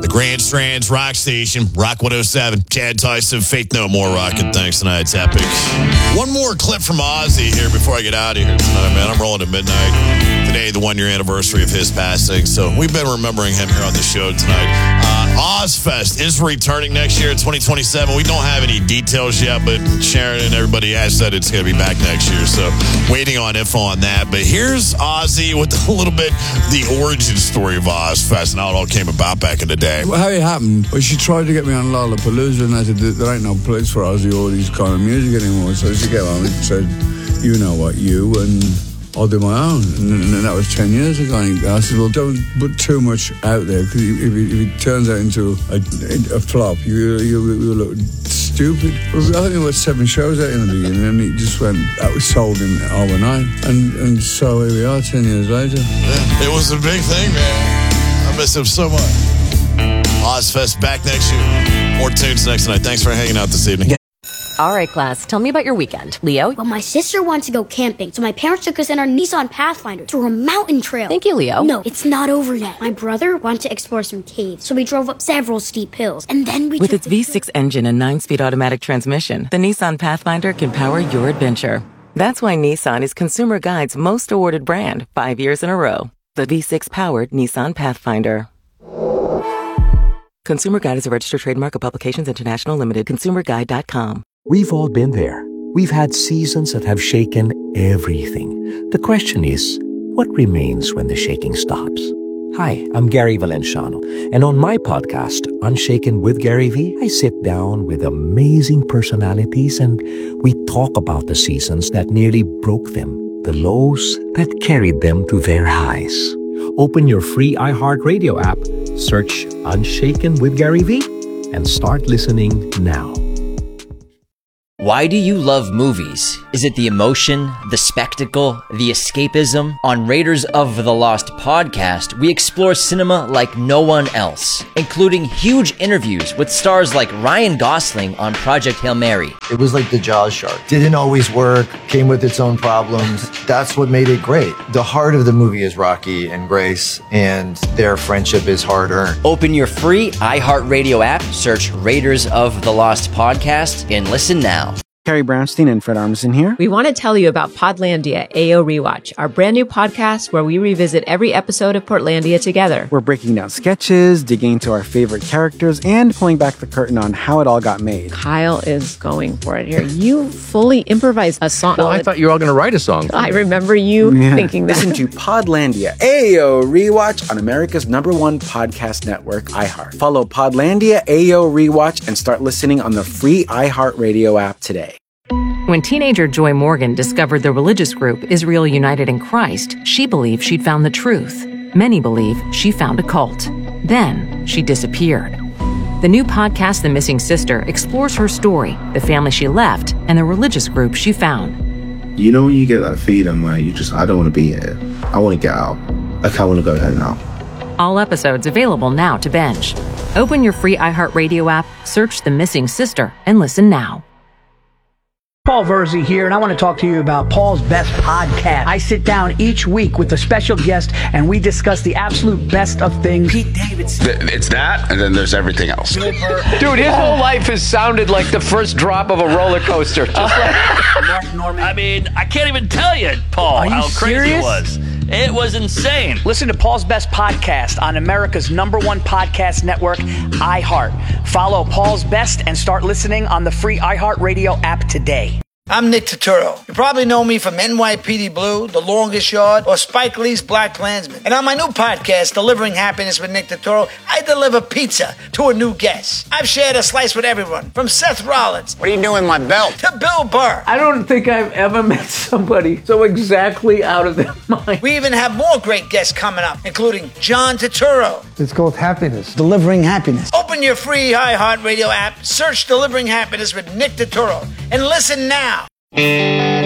The Grand Strands Rock Station, Rock 107. Chad Tyson, Faith No More rocking. Thanks tonight. It's epic. One more clip from Ozzy here before I get out of here tonight, man. I'm rolling at midnight. Today, the 1-year anniversary of his passing. So we've been remembering him here on the show tonight. Ozfest is returning next year in 2027. We don't have any details yet, but Sharon and everybody has said it's going to be back next year. So waiting on info on that. But here's Ozzy with a little bit the origin story of Ozfest and how it all came about back in the day. How it happened was she tried to get me on Lollapalooza, and I said, there ain't no place for Ozzy or these kind of music anymore. So she came on and said, you know what, and I'll do my own. And that was 10 years ago. And I said, well, don't put too much out there, because if it turns out into a flop, you look stupid. I think there were 7 shows out in the beginning, and it just went, that was sold in overnight. And so here we are 10 years later. Yeah, it was a big thing, man. I miss him so much. Ozfest back next year. More tunes next night. Thanks for hanging out this evening. All right, class, tell me about your weekend. Leo? Well, my sister wanted to go camping, so my parents took us in our Nissan Pathfinder through a mountain trail. Thank you, Leo. No, it's not over yet. My brother wanted to explore some caves, so we drove up several steep hills, and then we... With its V6 engine and 9-speed automatic transmission, the Nissan Pathfinder can power your adventure. That's why Nissan is Consumer Guide's most awarded brand 5 years in a row. The V6-powered Nissan Pathfinder. Consumer Guide is a registered trademark of Publications International Limited. ConsumerGuide.com. We've all been there. We've had seasons that have shaken everything. The question is, what remains when the shaking stops? Hi, I'm Gary Valenciano, and on my podcast, Unshaken with Gary V, I sit down with amazing personalities and we talk about the seasons that nearly broke them, the lows that carried them to their highs. Open your free iHeartRadio app, search Unshaken with Gary V, and start listening now. Why do you love movies? Is it the emotion, the spectacle, the escapism? On Raiders of the Lost podcast, we explore cinema like no one else, including huge interviews with stars like Ryan Gosling on Project Hail Mary. It was like the Jaws shark. Didn't always work, came with its own problems. That's what made it great. The heart of the movie is Rocky and Grace, and their friendship is hard-earned. Open your free iHeartRadio app, search Raiders of the Lost podcast, and listen now. Carrie Brownstein and Fred Armisen here. We want to tell you about Podlandia AO Rewatch, our brand new podcast where we revisit every episode of Portlandia together. We're breaking down sketches, digging into our favorite characters, and pulling back the curtain on how it all got made. Kyle is going for it here. You fully improvised a song. Well, I thought you were all going to write a song. I remember you thinking that. Listen to Podlandia AO Rewatch on America's #1 podcast network, iHeart. Follow Podlandia AO Rewatch and start listening on the free iHeartRadio app today. When teenager Joy Morgan discovered the religious group Israel United in Christ, she believed she'd found the truth. Many believe she found a cult. Then she disappeared. The new podcast, The Missing Sister, explores her story, the family she left, and the religious group she found. You know when you get that feeling where I don't want to be here. I want to get out. Like, I want to go home now. All episodes available now to binge. Open your free iHeartRadio app, search The Missing Sister, and listen now. Paul Verzi here, and I want to talk to you about Paul's Best Podcast. I sit down each week with a special guest, and we discuss the absolute best of things. Pete Davidson. It's that, and then there's everything else. Dude, his whole life has sounded like the first drop of a roller coaster. Just Mark Norman. I mean, I can't even tell you, Paul, how crazy it was. It was insane. Listen to Paul's Best Podcast on America's #1 podcast network, iHeart. Follow Paul's Best and start listening on the free iHeartRadio app today. I'm Nick Turturro. You probably know me from NYPD Blue, The Longest Yard, or Spike Lee's Black Klansman. And on my new podcast, Delivering Happiness with Nick Turturro, I deliver pizza to a new guest. I've shared a slice with everyone, from Seth Rollins. What are you doing with my belt? To Bill Burr. I don't think I've ever met somebody so exactly out of their mind. We even have more great guests coming up, including John Turturro. It's called Happiness. Delivering Happiness. Open your free iHeartRadio app, search Delivering Happiness with Nick Turturro, and listen now.